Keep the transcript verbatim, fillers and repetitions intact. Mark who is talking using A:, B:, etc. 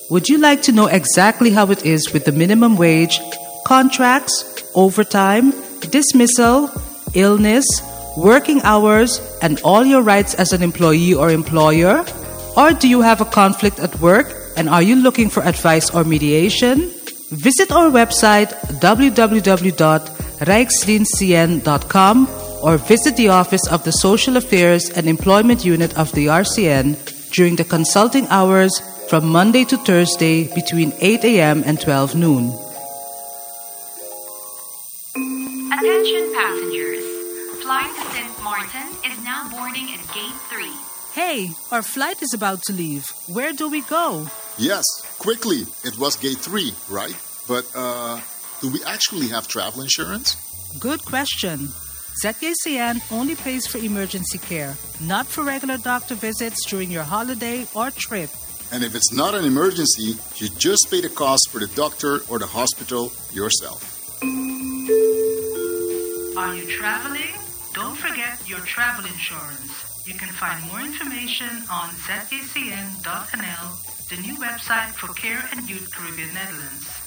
A: Would you like to know exactly how it is with the minimum wage, contracts, overtime, dismissal, illness, working hours, and all your rights as an employee or employer? Or do you have a conflict at work and are you looking for advice or mediation? Visit our website w w w dot rijksdienstcn dot com or visit the office of the Social Affairs and Employment Unit of the R C N during the consulting hours from Monday to Thursday between eight a.m. and twelve noon.
B: Attention passengers. Flight to Saint Martin is now boarding at Gate three.
A: Hey, our flight is about to leave. Where do we go?
C: Yes, quickly. It was Gate three, right? But, uh, do we actually have travel insurance?
A: Good question. Z K C N only pays for emergency care, not for regular doctor visits during your holiday or trip.
C: And if it's not an emergency, you just pay the cost for the doctor or the hospital yourself.
D: Are you traveling? Don't forget your travel insurance. You can find more information on z k c n dot n l, the new website for Care and Youth Caribbean Netherlands.